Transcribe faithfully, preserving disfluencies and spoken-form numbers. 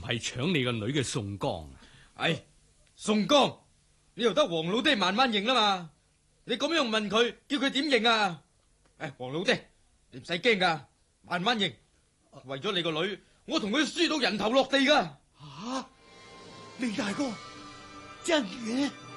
係搶你個女嘅宋江。 唉，宋江，你由得黃老爹慢慢認啦嘛。你咁樣問佢，叫佢點認啊？唉，黃老爹，你唔使驚噶，慢慢認。為咗你個女，我同佢輸到人頭落地噶。 吓，李大哥，真嘅？